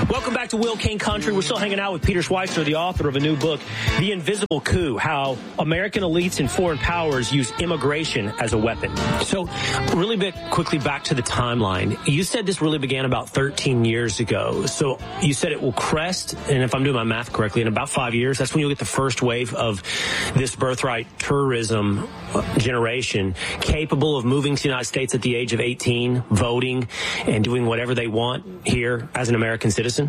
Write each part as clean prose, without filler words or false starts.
Welcome back to Will King Country. We're still hanging out with Peter Schweizer, the author of a new book, The Invisible Coup, How American Elites and Foreign Powers Use Immigration as a Weapon. So really quickly back to the timeline. You said this really began about 13 years ago. So you said it will crest, and if I'm doing my math correctly, in about 5 years, that's when you'll get the first wave of this birthright tourism generation capable of moving to the United States at the age of 18, voting, and doing whatever they want here as an American citizen?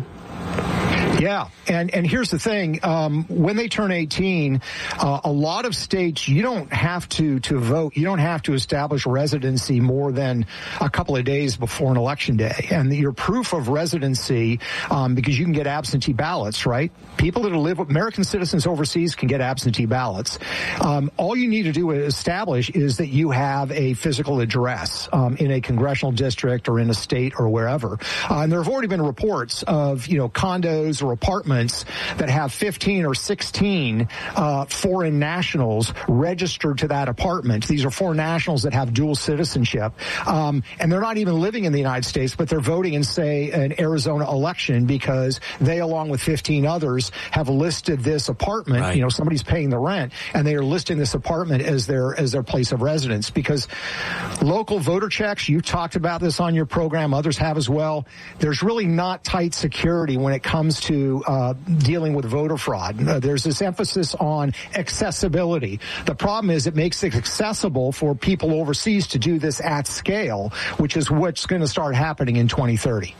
Yeah, and here's the thing. When they turn 18, a lot of states, you don't have to vote. You don't have to establish residency more than a couple of days before an election day. And your proof of residency, because you can get absentee ballots, right? People that live, American citizens overseas can get absentee ballots. All you need to do to establish is that you have a physical address in a congressional district or in a state or wherever. And there have already been reports of, condos or apartments that have 15 or 16 foreign nationals registered to that apartment. These are foreign nationals that have dual citizenship. And they're not even living in the United States, but they're voting in, say, an Arizona election because they, along with 15 others, have listed this apartment. Right. Somebody's paying the rent, and they are listing this apartment as their place of residence. Because local voter checks, you talked about this on your program, others have as well. There's really not tight security when it comes to dealing with voter fraud. There's this emphasis on accessibility. The problem is it makes it accessible for people overseas to do this at scale, which is what's going to start happening in 2030.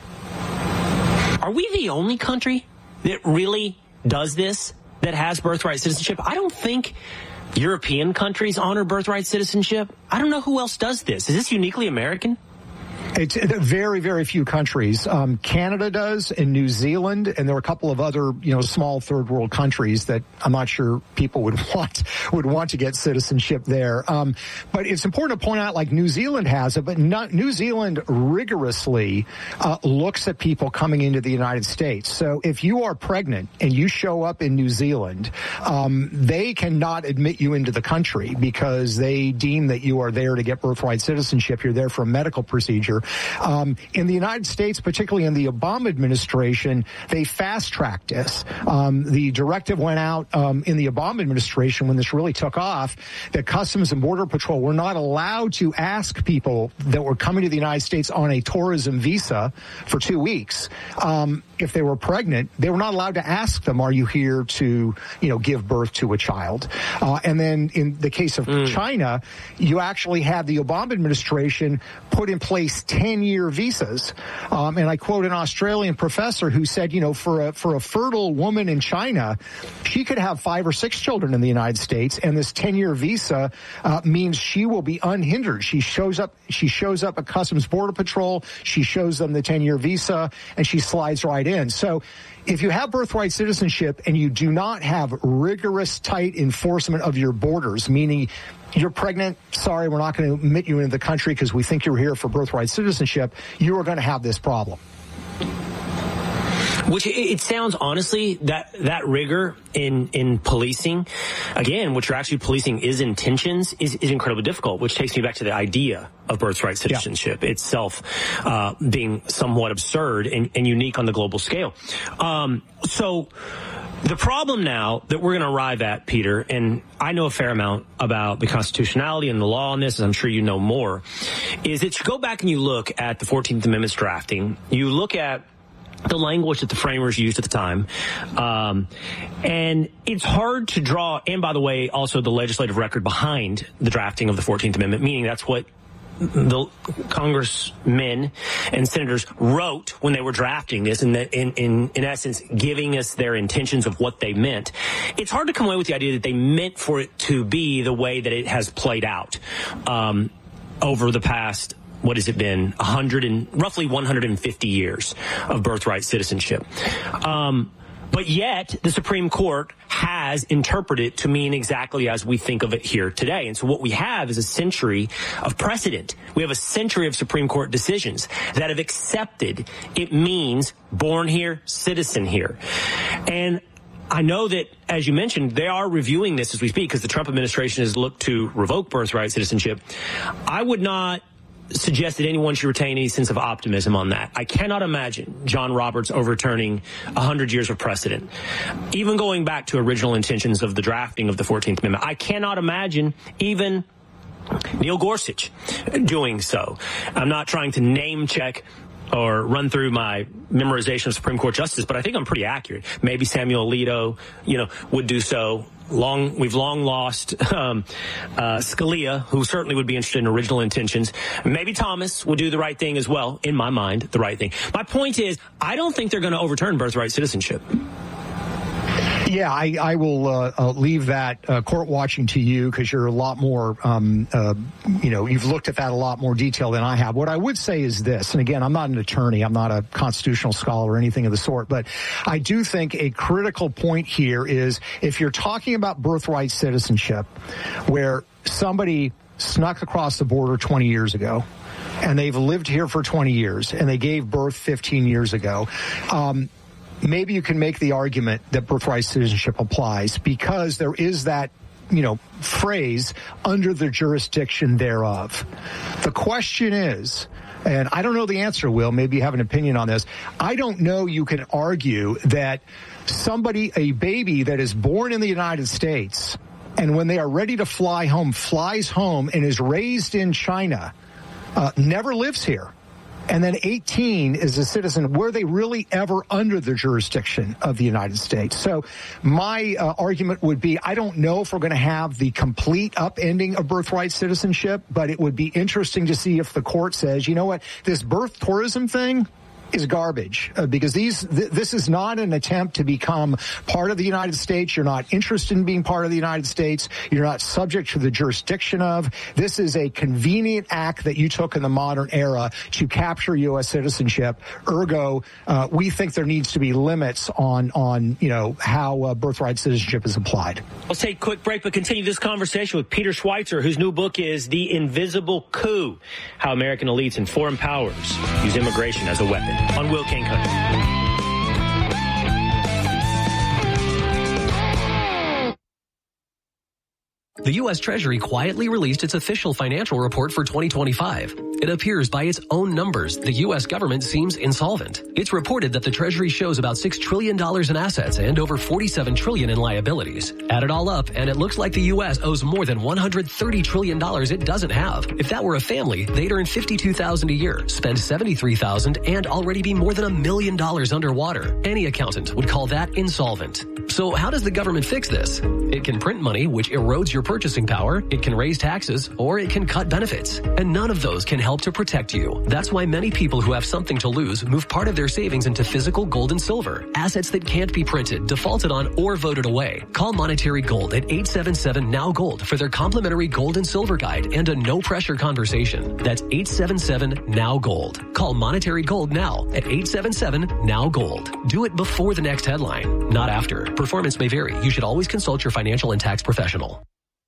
Are we the only country that really does this, that has birthright citizenship? I don't think European countries honor birthright citizenship. I don't know who else does this. Is this uniquely American? It's very, very few countries. Canada does, and New Zealand, and there are a couple of other, small third world countries that I'm not sure people would want to get citizenship there. But it's important to point out, like New Zealand has it, but New Zealand rigorously looks at people coming into the United States. So if you are pregnant and you show up in New Zealand, they cannot admit you into the country because they deem that you are there to get birthright citizenship. You're there for a medical procedure. In the United States, particularly in the Obama administration, they fast-tracked this. The directive went out in the Obama administration when this really took off that Customs and Border Patrol were not allowed to ask people that were coming to the United States on a tourism visa for 2 weeks if they were pregnant. They were not allowed to ask them, are you here to, give birth to a child? And then in the case of China, you actually had the Obama administration put in place 10-year visas. And I quote an Australian professor who said, for a fertile woman in China, she could have 5 or 6 children in the United States, and this 10-year visa means she will be unhindered. She shows up at Customs Border Patrol, she shows them the 10-year visa, and she slides right in. So if you have birthright citizenship and you do not have rigorous, tight enforcement of your borders, meaning you're pregnant, sorry, we're not going to admit you into the country because we think you're here for birthright citizenship, you are going to have this problem. Which it sounds, honestly, that rigor in policing, again, what you're actually policing is intentions, is incredibly difficult, which takes me back to the idea of birthright citizenship itself being somewhat absurd and unique on the global scale. So the problem now that we're going to arrive at, Peter, and I know a fair amount about the constitutionality and the law on this, as I'm sure you know more, is that you go back and you look at the 14th Amendment's drafting, you look at the language that the framers used at the time. And it's hard to draw, and by the way, also the legislative record behind the drafting of the 14th Amendment, meaning that's what the congressmen and senators wrote when they were drafting this, and that in essence giving us their intentions of what they meant. It's hard to come away with the idea that they meant for it to be the way that it has played out over the past, what has it been, roughly 150 years of birthright citizenship. But yet, the Supreme Court has interpreted it to mean exactly as we think of it here today. And so what we have is a century of precedent. We have a century of Supreme Court decisions that have accepted it means born here, citizen here. And I know that, as you mentioned, they are reviewing this as we speak because the Trump administration has looked to revoke birthright citizenship. I would not suggest that anyone should retain any sense of optimism on that. I cannot imagine John Roberts overturning 100 years of precedent, even going back to original intentions of the drafting of the 14th Amendment. I cannot imagine even Neil Gorsuch doing so. I'm not trying to name check or run through my memorization of Supreme Court justice, but I think I'm pretty accurate. Maybe Samuel Alito, would do so. We've long lost Scalia, who certainly would be interested in original intentions. Maybe Thomas would do the right thing as well, in my mind, the right thing. My point is, I don't think they're going to overturn birthright citizenship. Yeah, I will leave that court watching to you, because you're a lot more, you've looked at that a lot more detail than I have. What I would say is this, and again, I'm not an attorney, I'm not a constitutional scholar or anything of the sort, but I do think a critical point here is, if you're talking about birthright citizenship, where somebody snuck across the border 20 years ago, and they've lived here for 20 years, and they gave birth 15 years ago, maybe you can make the argument that birthright citizenship applies, because there is that, phrase, under the jurisdiction thereof. The question is, and I don't know the answer, Will, maybe you have an opinion on this, I don't know you can argue that a baby that is born in the United States, and when they are ready to fly home, flies home and is raised in China, never lives here, and then 18 is a citizen, were they really ever under the jurisdiction of the United States? So my argument would be, I don't know if we're going to have the complete upending of birthright citizenship, but it would be interesting to see if the court says, you know what, this birth tourism thing is garbage, because this is not an attempt to become part of the United States. You're not interested in being part of the United States. You're not subject to the jurisdiction of. This is a convenient act that you took in the modern era to capture U.S. citizenship. Ergo, we think there needs to be limits on how birthright citizenship is applied. Let's take a quick break, but continue this conversation with Peter Schweitzer, whose new book is The Invisible Coup: How American Elites and Foreign Powers Use Immigration as a Weapon, on Will King Country. The U.S. Treasury quietly released its official financial report for 2025. It appears by its own numbers the U.S. government seems insolvent. It's reported that the Treasury shows about $6 trillion in assets and over $47 trillion in liabilities. Add it all up, and it looks like the U.S. owes more than $130 trillion it doesn't have. If that were a family, they'd earn $52,000 a year, spend $73,000, and already be more than $1 million underwater. Any accountant would call that insolvent. So how does the government fix this? It can print money, which erodes your purchasing power, it can raise taxes, or it can cut benefits. And none of those can help to protect you. That's why many people who have something to lose move part of their savings into physical gold and silver, assets that can't be printed, defaulted on, or voted away. Call Monetary Gold at 877-NOW-GOLD for their complimentary gold and silver guide and a no-pressure conversation. That's 877-NOW-GOLD. Call Monetary Gold now at 877-NOW-GOLD. Do it before the next headline, not after. Performance may vary. You should always consult your financial and tax professional.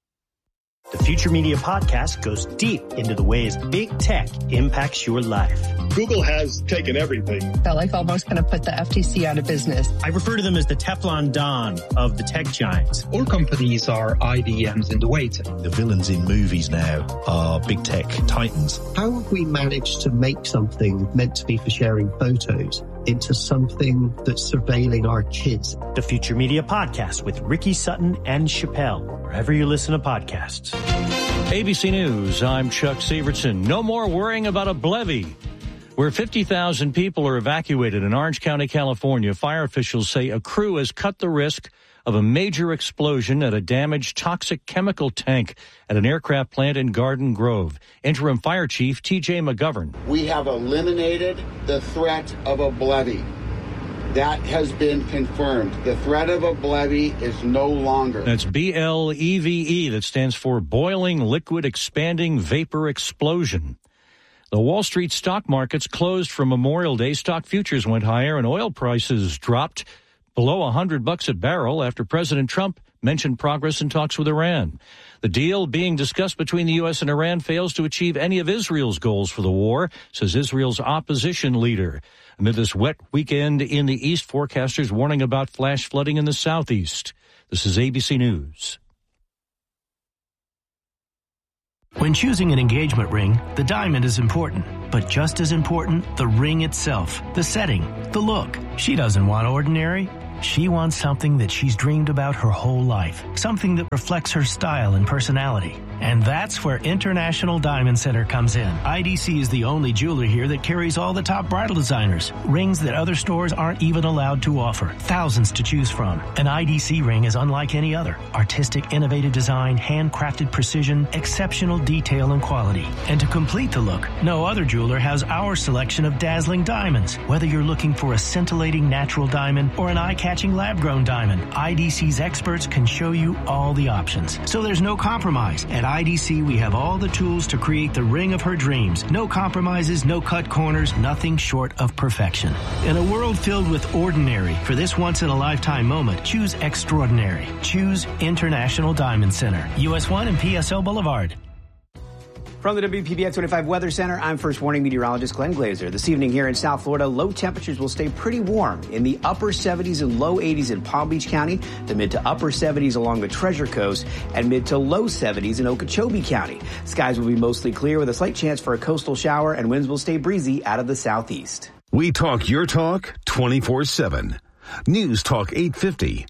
The Future Media Podcast goes deep into the ways big tech impacts your life. Google has taken everything. Felt like almost going to put the FTC out of business. I refer to them as the Teflon Don of the tech giants. All companies are IDMs in the waiting. The villains in movies now are big tech titans. How have we managed to make something meant to be for sharing photos into something that's surveilling our kids? The Future Media Podcast with Ricky Sutton and Chappelle, wherever you listen to podcasts. ABC News, I'm Chuck Severson. No more worrying about a levee. Where 50,000 people are evacuated in Orange County, California, fire officials say a crew has cut the risk of a major explosion at a damaged toxic chemical tank at an aircraft plant in Garden Grove. Interim Fire Chief T.J. McGovern. We have eliminated the threat of a levee. That has been confirmed. The threat of a levee is no longer. That's BLEVE. That stands for Boiling Liquid Expanding Vapor Explosion. The Wall Street stock markets closed for Memorial Day. Stock futures went higher and oil prices dropped below $100 a barrel after President Trump mentioned progress in talks with Iran. The deal being discussed between the U.S. and Iran fails to achieve any of Israel's goals for the war, says Israel's opposition leader. Amid this wet weekend in the east, forecasters warning about flash flooding in the southeast. This is ABC News. When choosing an engagement ring, the diamond is important. But just as important, the ring itself, the setting, the look. She doesn't want ordinary. She wants something that she's dreamed about her whole life. Something that reflects her style and personality. And that's where International Diamond Center comes in. IDC is the only jeweler here that carries all the top bridal designers. Rings that other stores aren't even allowed to offer. Thousands to choose from. An IDC ring is unlike any other. Artistic, innovative design, handcrafted precision, exceptional detail and quality. And to complete the look, no other jeweler has our selection of dazzling diamonds. Whether you're looking for a scintillating natural diamond or an eye-catching lab-grown diamond, IDC's experts can show you all the options. So there's no compromise. At IDC, we have all the tools to create the ring of her dreams. No compromises, no cut corners, nothing short of perfection. In a world filled with ordinary, for this once-in-a-lifetime moment, choose extraordinary. Choose International Diamond Center. US 1 and PSL Boulevard. From the WPBF 25 Weather Center, I'm First Warning meteorologist Glenn Glazer. This evening here in South Florida, low temperatures will stay pretty warm in the upper 70s and low 80s in Palm Beach County, the mid to upper 70s along the Treasure Coast, and mid to low 70s in Okeechobee County. Skies will be mostly clear with a slight chance for a coastal shower, and winds will stay breezy out of the southeast. We talk your talk 24/7. News Talk 850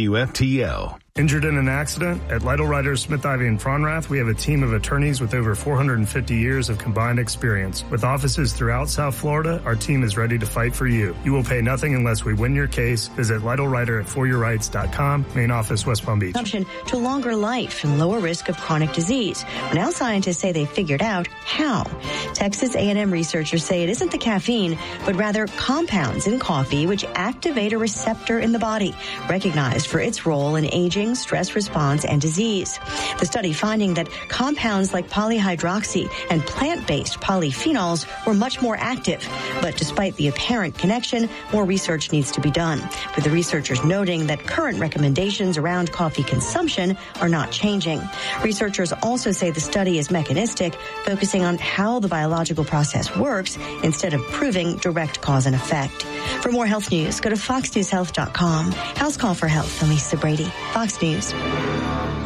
WFTL. Injured in an accident? At Lytle Writers, Smith, Ivy, and Fronrath, we have a team of attorneys with over 450 years of combined experience. With offices throughout South Florida, our team is ready to fight for you. You will pay nothing unless we win your case. Visit Lytle Writer at foryourrights.com. Main office, West Palm Beach. To longer life and lower risk of chronic disease. Now scientists say they figured out how. Texas A&M researchers say it isn't the caffeine, but rather compounds in coffee which activate a receptor in the body, recognized for its role in aging, stress response, and disease. The study finding that compounds like polyhydroxy and plant-based polyphenols were much more active. But despite the apparent connection, more research needs to be done, with the researchers noting that current recommendations around coffee consumption are not changing. Researchers also say the study is mechanistic, focusing on how the biological process works instead of proving direct cause and effect. For more health news, go to foxnewshealth.com. House Call for Health. I'm Lisa Brady, Fox News.